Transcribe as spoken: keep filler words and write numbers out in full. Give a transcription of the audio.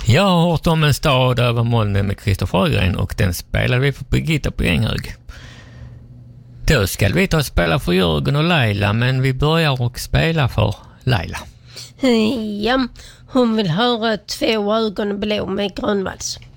Jag har hört om En stad över molnen med Christer Frögren och den spelade vi för Birgitta på Enghög. Då ska vi ta och spela för Jörgen och Laila, men vi börjar och spela för Laila. Ja, hon vill höra Två ögon blå med Grönvalls.